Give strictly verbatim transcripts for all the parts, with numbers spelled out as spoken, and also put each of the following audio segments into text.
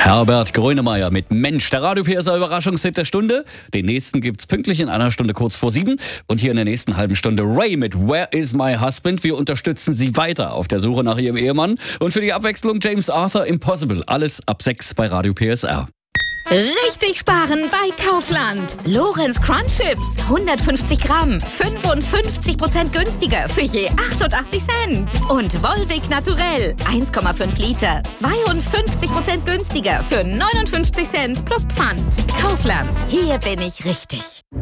Herbert Grönemeyer mit Mensch, der Radio P S R Überraschungshit der Stunde. Den nächsten gibt's pünktlich in einer Stunde kurz vor sieben. Und hier in der nächsten halben Stunde Ray mit Where is my husband? Wir unterstützen Sie weiter auf der Suche nach Ihrem Ehemann. Und für die Abwechslung James Arthur Impossible. Alles ab sechs bei Radio P S R. Richtig sparen bei Kaufland. Lorenz Crunch Chips, hundertfünfzig Gramm, fünfundfünfzig Prozent günstiger für je achtundachtzig Cent. Und Volvic Naturell, eins Komma fünf Liter, zweiundfünfzig Prozent günstiger für neunundfünfzig Cent plus Pfand. Kaufland, hier bin ich richtig.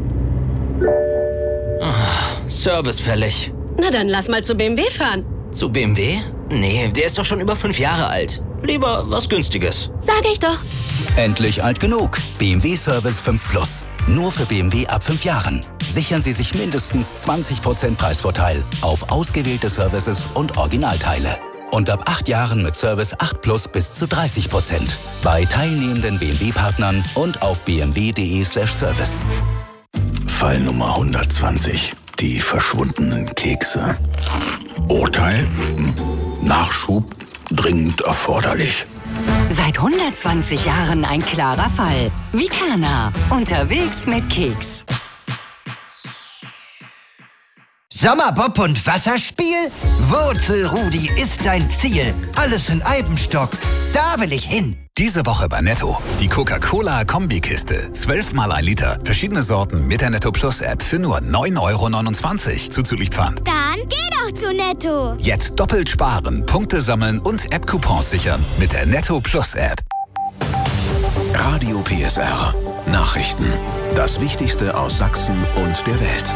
Oh, Service fällig. Na dann lass mal zu B M W fahren. Zu B M W? Nee, der ist doch schon über fünf Jahre alt. Lieber was Günstiges. Sag ich doch. Endlich alt genug. B M W Service fünf Plus. Nur für B M W ab fünf Jahren. Sichern Sie sich mindestens zwanzig Prozent Preisvorteil auf ausgewählte Services und Originalteile. Und ab acht Jahren mit Service acht Plus bis zu dreißig Prozent. Bei teilnehmenden B M W-Partnern und auf b m w punkt d e slash service. Fall Nummer hundertzwanzig. Die verschwundenen Kekse. Urteil? Nachschub dringend erforderlich. Seit hundertzwanzig Jahren ein klarer Fall. Vicana. Unterwegs mit Keks. Sommerbob und Wasserspiel? Wurzelrudi ist dein Ziel. Alles in Eibenstock. Da will ich hin. Diese Woche bei Netto. Die Coca-Cola-Kombikiste. zwölf mal ein Liter. Verschiedene Sorten mit der Netto Plus App für nur neun Euro neunundzwanzig. Zuzüglich Pfand. Dann geh doch zu Netto. Jetzt doppelt sparen, Punkte sammeln und App-Coupons sichern mit der Netto Plus App. Radio P S R. Nachrichten. Das Wichtigste aus Sachsen und der Welt.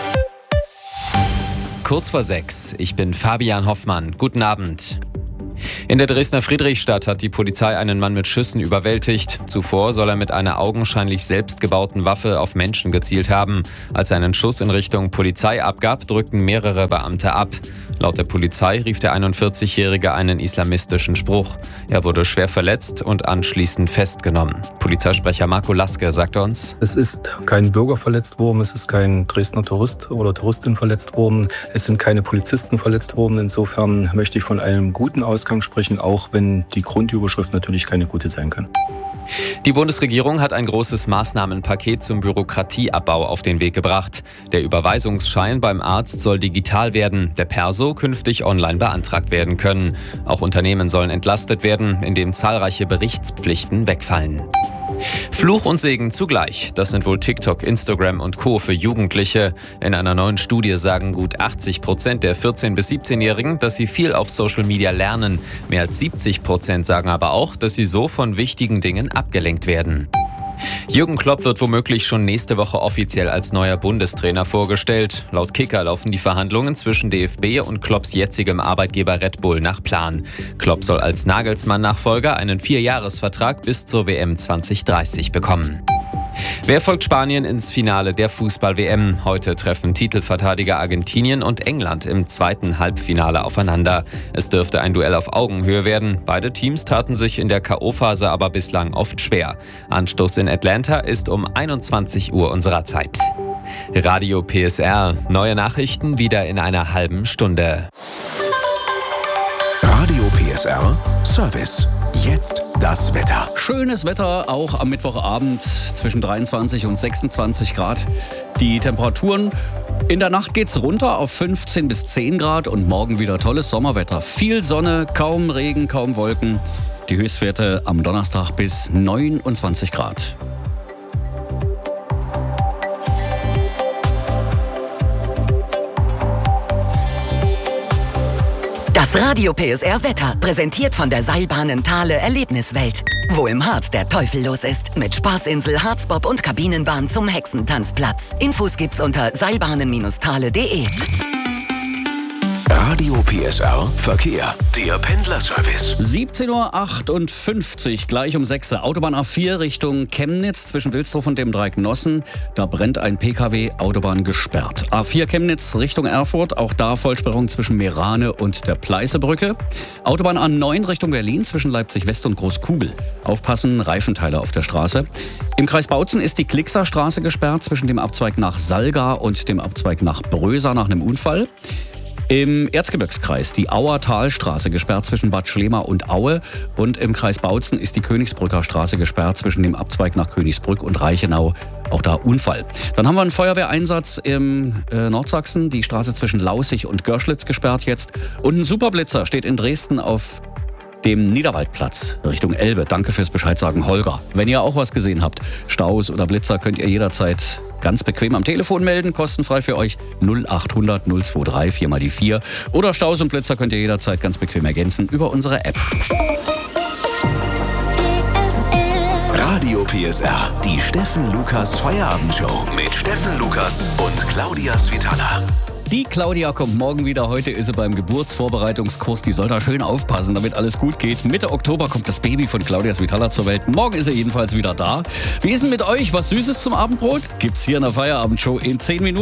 Kurz vor sechs. Ich bin Fabian Hoffmann. Guten Abend. In der Dresdner Friedrichstadt hat die Polizei einen Mann mit Schüssen überwältigt. Zuvor soll er mit einer augenscheinlich selbstgebauten Waffe auf Menschen gezielt haben. Als er einen Schuss in Richtung Polizei abgab, drückten mehrere Beamte ab. Laut der Polizei rief der einundvierzigjährige einen islamistischen Spruch. Er wurde schwer verletzt und anschließend festgenommen. Polizeisprecher Marco Laske sagte uns: Es ist kein Bürger verletzt worden, es ist kein Dresdner Tourist oder Touristin verletzt worden, es sind keine Polizisten verletzt worden. Insofern möchte ich von einem guten Ausgang sprechen, auch wenn die Grundüberschrift natürlich keine gute sein kann. Die Bundesregierung hat ein großes Maßnahmenpaket zum Bürokratieabbau auf den Weg gebracht. Der Überweisungsschein beim Arzt soll digital werden, der Perso künftig online beantragt werden können. Auch Unternehmen sollen entlastet werden, indem zahlreiche Berichtspflichten wegfallen. Fluch und Segen zugleich. Das sind wohl TikTok, Instagram und Co. für Jugendliche. In einer neuen Studie sagen gut achtzig Prozent der vierzehn- bis siebzehnjährigen, dass sie viel auf Social Media lernen. Mehr als siebzig Prozent sagen aber auch, dass sie so von wichtigen Dingen abgelenkt werden. Jürgen Klopp wird womöglich schon nächste Woche offiziell als neuer Bundestrainer vorgestellt. Laut Kicker laufen die Verhandlungen zwischen D F B und Klopps jetzigem Arbeitgeber Red Bull nach Plan. Klopp soll als Nagelsmann-Nachfolger einen Vierjahresvertrag bis zur W M zwanzig dreißig bekommen. Wer folgt Spanien ins Finale der Fußball-W M? Heute treffen Titelverteidiger Argentinien und England im zweiten Halbfinale aufeinander. Es dürfte ein Duell auf Augenhöhe werden. Beide Teams taten sich in der K O-Phase aber bislang oft schwer. Anstoß in Atlanta ist um einundzwanzig Uhr unserer Zeit. Radio P S R. Neue Nachrichten wieder in einer halben Stunde. Radio P S R Service. Jetzt das Wetter. Schönes Wetter, auch am Mittwochabend zwischen dreiundzwanzig und sechsundzwanzig Grad. Die Temperaturen in der Nacht geht's runter auf fünfzehn bis zehn Grad und morgen wieder tolles Sommerwetter. Viel Sonne, kaum Regen, kaum Wolken. Die Höchstwerte am Donnerstag bis neunundzwanzig Grad. Das Radio P S R Wetter, präsentiert von der Seilbahnen Thale Erlebniswelt. Wo im Harz der Teufel los ist. Mit Spaßinsel, Harzbob und Kabinenbahn zum Hexentanzplatz. Infos gibt's unter seilbahnen Bindestrich thale punkt de. Radio P S R Verkehr. Der Pendlerservice. siebzehn Uhr achtundfünfzig, gleich um sechs. Autobahn A vier Richtung Chemnitz zwischen Wilsdruff und dem Dreieck Nossen. Da brennt ein P K W, Autobahn gesperrt. A vier Chemnitz Richtung Erfurt, auch da Vollsperrung zwischen Meerane und der Pleißebrücke. Autobahn A neun Richtung Berlin zwischen Leipzig West und Großkugel. Aufpassen, Reifenteile auf der Straße. Im Kreis Bautzen ist die Klickser Straße gesperrt zwischen dem Abzweig nach Salga und dem Abzweig nach Brösa nach einem Unfall. Im Erzgebirgskreis die Auer Talstraße gesperrt zwischen Bad Schlema und Aue. Und im Kreis Bautzen ist die Königsbrücker Straße gesperrt zwischen dem Abzweig nach Königsbrück und Reichenau. Auch da Unfall. Dann haben wir einen Feuerwehreinsatz im äh, Nordsachsen. Die Straße zwischen Laußig und Görschlitz gesperrt jetzt. Und ein Superblitzer steht in Dresden auf dem Niederwaldplatz Richtung Elbe. Danke fürs Bescheid sagen, Holger. Wenn ihr auch was gesehen habt, Staus oder Blitzer, könnt ihr jederzeit ganz bequem am Telefon melden. Kostenfrei für euch null achthundert null dreiundzwanzig vier mal die vier. Oder Staus und Blitzer könnt ihr jederzeit ganz bequem ergänzen über unsere App. Radio P S R, die Steffen Lukas Feierabendshow mit Steffen Lukas und Claudia Svitala. Die Claudia kommt morgen wieder. Heute ist sie beim Geburtsvorbereitungskurs. Die soll da schön aufpassen, damit alles gut geht. Mitte Oktober kommt das Baby von Claudia Svitala zur Welt. Morgen ist er jedenfalls wieder da. Wie ist denn mit euch? Was Süßes zum Abendbrot? Gibt's hier in der Feierabendshow in zehn Minuten.